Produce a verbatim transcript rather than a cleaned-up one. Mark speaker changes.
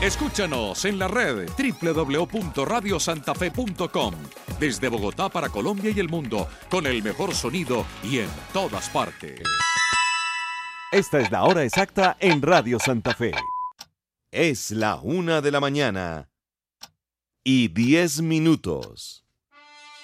Speaker 1: Escúchanos en la red doble u doble u doble u punto radio santa fe punto com. Desde Bogotá para Colombia y el mundo, con el mejor sonido y en todas partes.
Speaker 2: Esta es la hora exacta en Radio Santa Fe. Es la una de la mañana y diez minutos.